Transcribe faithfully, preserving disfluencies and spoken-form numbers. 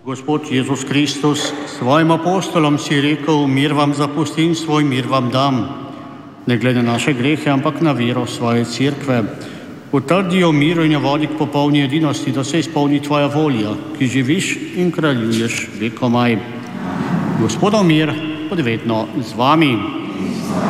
Gospod Jezus Kristus, svojim apostolom si rekel, mir vam zapustim, svoj mir vam dam. Ne glede na naše grehe, ampak na vero svoje cerkve. Utrdi jo miru in jo vodi k popolni edinosti, da se izpolni tvoja volja, ki živiš in kraljuješ vekomaj. Gospodov mir, pod vedno z vami.